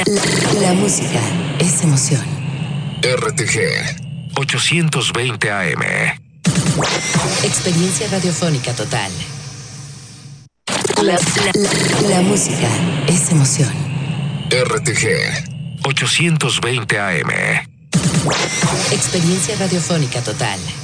La música es emoción. RTG 820 AM. Experiencia radiofónica total. La música es emoción. RTG 820 AM. Experiencia radiofónica total.